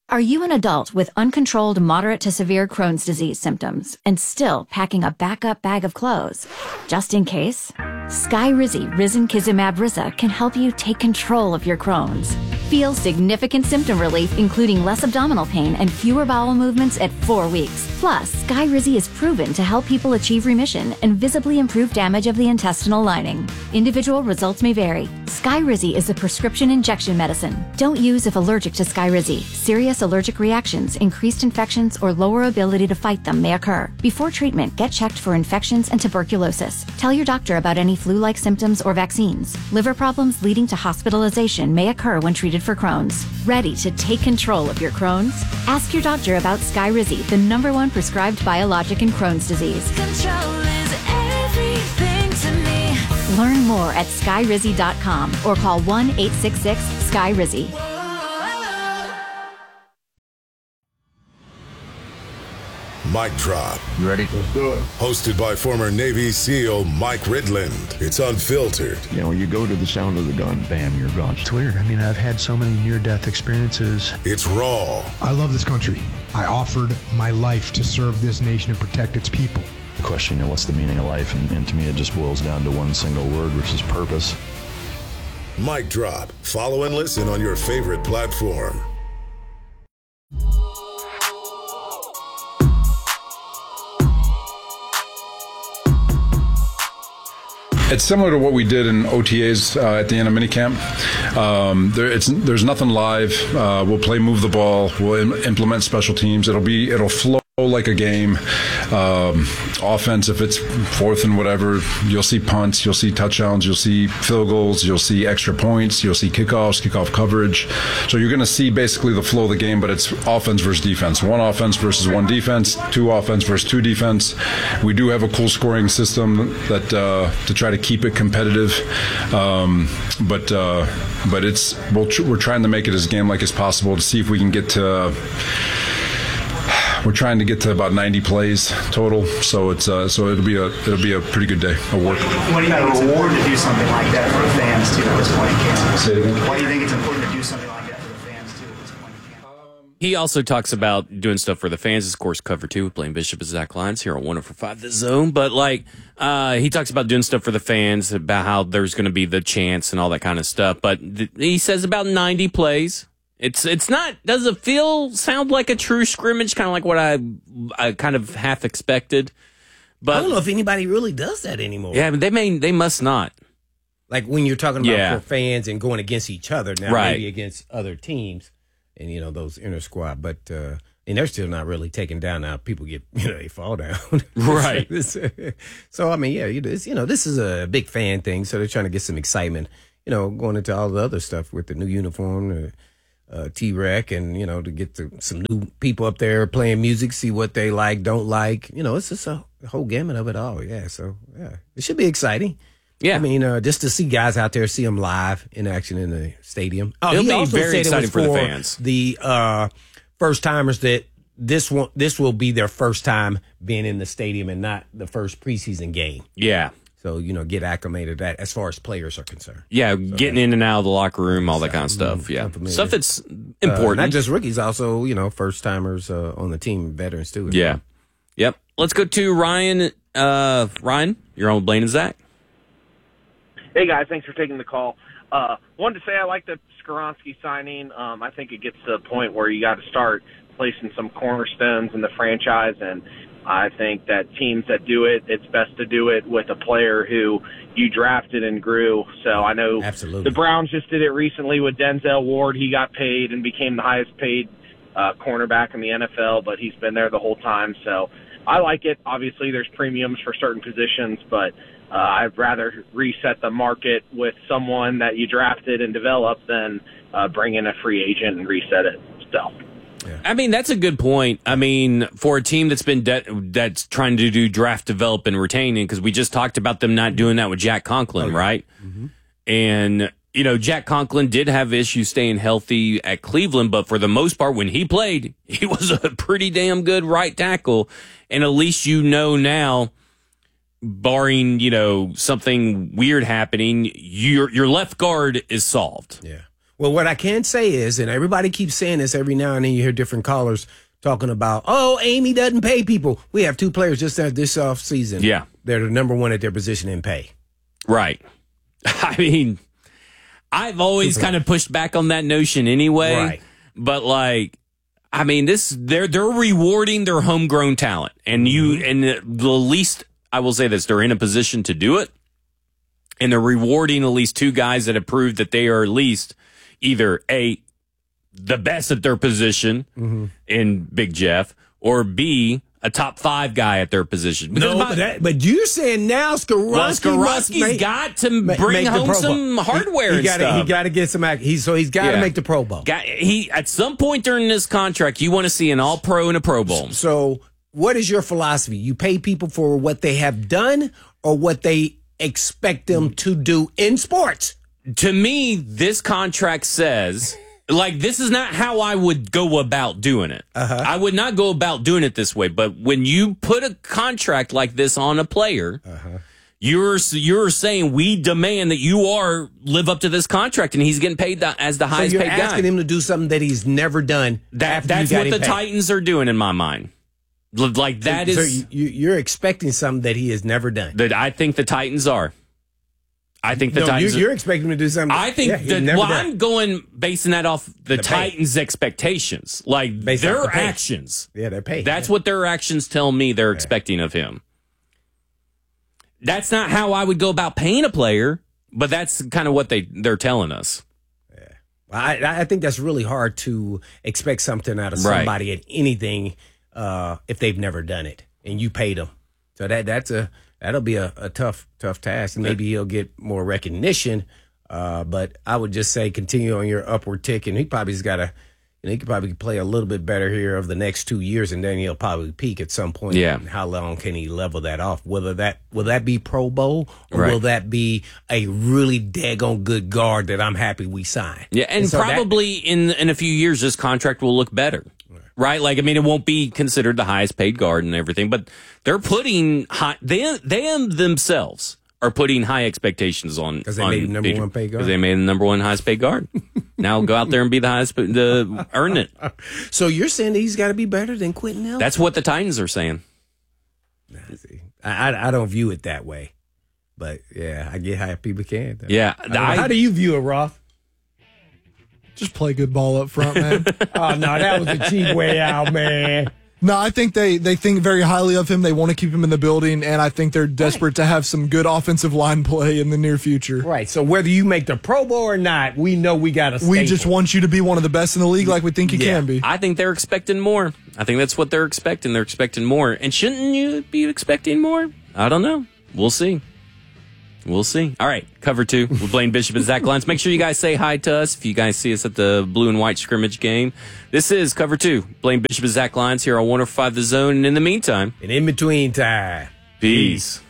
Are you an adult with uncontrolled moderate to severe Crohn's disease symptoms and still packing a backup bag of clothes? Just in case, Skyrizi Risankizumab Riza can help you take control of your Crohn's. Feel significant symptom relief, including less abdominal pain and fewer bowel movements at 4 weeks. Plus, Skyrizi is proven to help people achieve remission and visibly improve damage of the intestinal lining. Individual results may vary. Skyrizi is a prescription injection medicine. Don't use if allergic to Skyrizi. Serious allergic reactions, increased infections, or lower ability to fight them may occur. Before treatment, get checked for infections and tuberculosis. Tell your doctor about any flu-like symptoms or vaccines. Liver problems leading to hospitalization may occur when treated for Crohn's. Ready to take control of your Crohn's? Ask your doctor about Skyrizi, the #1 prescribed biologic in Crohn's disease. Control is everything to me. Learn more at skyrizi.com or call 1-866-SKYRIZI. Mic Drop. You ready? Let's do it. Hosted by former Navy SEAL Mike Ridland. It's unfiltered. You know, you go to the sound of the gun, bam, you're gone. It's weird. I mean, I've had so many near-death experiences. It's raw. I love this country. I offered my life to serve this nation and protect its people. The question, you know, what's the meaning of life? And to me, it just boils down to one single word, which is purpose. Mic Drop. Follow and listen on your favorite platform. It's similar to what we did in OTAs at the end of minicamp. There's nothing live. We'll play move the ball. We'll implement special teams. It'll flow like a game. Offense, if it's fourth and whatever, you'll see punts, you'll see touchdowns, you'll see field goals, you'll see extra points, you'll see kickoffs, kickoff coverage. So you're going to see basically the flow of the game, but it's offense versus defense. One offense versus one defense, two offense versus two defense. We do have a cool scoring system that to try to keep it competitive, but we're trying to make it as game-like as possible to see if we can get to. We're trying to get to about 90 plays total, so it'll be a pretty good day of work. What do you think it's important to do something like that for the fans too at this point in camp? Say it again. Why do you think it's important to do something like that for the fans too at this point in camp? He also talks about doing stuff for the fans. Of course, cover 2 with Blaine Bishop and Zach Lyons here on 104.5 The Zone. But he talks about doing stuff for the fans, about how there's going to be the chants and all that kind of stuff. But he says about 90 plays. It's not. Does it sound like a true scrimmage? Kind of like what I kind of half expected. But I don't know if anybody really does that anymore. Yeah, but they must not. Like when you're talking about for fans and going against each other now, right. Maybe against other teams, and you know those inner squad. But and they're still not really taken down now. People get they fall down, right? So I mean, yeah, this is a big fan thing. So they're trying to get some excitement, going into all the other stuff with the new uniform. T-Rec and, to get some new people up there playing music, see what they like, don't like. It's just a whole gamut of it all. Yeah. So, yeah, it should be exciting. Yeah. I mean, just to see guys out there, see them live in action in the stadium. It'll be very exciting for the fans. The first timers that this will be their first time being in the stadium and not the first preseason game. Yeah. So, get acclimated to that as far as players are concerned. Yeah, so getting in and out of the locker room, all that kind of stuff. Yeah. Stuff that's important. Not just rookies, also, first-timers on the team, veterans, too. Yeah. Well. Yep. Let's go to Ryan. Ryan, you're on with Blaine and Zach. Hey, guys. Thanks for taking the call. Wanted to say I like the Skoronski signing. I think it gets to a point where you got to start placing some cornerstones in the franchise, and I think that teams that do it, it's best to do it with a player who you drafted and grew. So I know Absolutely. The Browns just did it recently with Denzel Ward. He got paid and became the highest paid cornerback in the NFL, but he's been there the whole time. So I like it. Obviously, there's premiums for certain positions, but I'd rather reset the market with someone that you drafted and developed than bring in a free agent and reset it. So. Yeah. I mean, that's a good point. I mean, for a team that's been that's trying to do draft, develop, and retaining, because we just talked about them not doing that with Jack Conklin, right? Mm-hmm. And, Jack Conklin did have issues staying healthy at Cleveland, but for the most part, when he played, he was a pretty damn good right tackle. And at least now, barring, something weird happening, your left guard is solved. Yeah. Well, what I can say is, and everybody keeps saying this every now and then, you hear different callers talking about, oh, Amy doesn't pay people. We have 2 players just this offseason. Yeah. They're the number 1 at their position in pay. Right. I mean, I've always kind of pushed back on that notion anyway. Right. But like, I mean, they're rewarding their homegrown talent, and the least I will say this, they're in a position to do it, and they're rewarding at least 2 guys that have proved that they are at least either the best at their position in Big Jeff, or B, a top 5 guy at their position. But you're saying now Skorowski's got to bring home some hardware and stuff. He got to get some he's got to make the Pro Bowl. At some point during this contract, you want to see an All-Pro and a Pro Bowl. So what is your philosophy? You pay people for what they have done or what they expect them to do in sports? To me, this contract says, like, this is not how I would go about doing it. I would not go about doing it this way. But when you put a contract like this on a player, you're saying we demand that you live up to this contract, and he's getting paid as the highest paid guy. You're asking him to do something that he's never done. That's what the Titans are doing in my mind. Like that is. So you're expecting something that he has never done. That I think the Titans are. I think the Titans. You're expecting him to do something. I think I'm basing that off the Titans' expectations, like their actions. Yeah, they're paid. That's what their actions tell me they're expecting of him. That's not how I would go about paying a player, but that's kind of what they're telling us. Yeah, I think that's really hard to expect something out of somebody at anything if they've never done it, and you paid them. So that'll be a tough task, and maybe he'll get more recognition. But I would just say continue on your upward tick, and he probably's got to. He could probably play a little bit better here over the next 2 years, and then he'll probably peak at some point. Yeah. And how long can he level that off? Will that be Pro Bowl, or will that be a really daggone good guard that I'm happy we signed? Yeah, and so probably in a few years, this contract will look better. Right? Like, I mean, it won't be considered the highest paid guard and everything, but they're putting they themselves are putting high expectations on. Because they made the number 1 paid guard. Because they made the number 1 highest paid guard. Now go out there and be the highest, earn it. So you're saying that he's got to be better than Quentin Nelson? That's what the Titans are saying. I don't view it that way. But, yeah, I get how people can. Yeah. How do you view it, Roth? Just play good ball up front, man. Oh, no, that was a cheap way out, man. No, I think they think very highly of him. They want to keep him in the building, and I think they're desperate to have some good offensive line play in the near future. Right, so whether you make the Pro Bowl or not, we know we got to stay. We just want you to be one of the best in the league like we think you can be. I think they're expecting more. I think that's what they're expecting. They're expecting more. And shouldn't you be expecting more? I don't know. We'll see. We'll see. All right, cover 2 with Blaine Bishop and Zach Lyons. Make sure you guys say hi to us if you guys see us at the blue and white scrimmage game. This is cover 2. Blaine Bishop and Zach Lyons here on 105 The Zone. And in the meantime, and in between time, peace.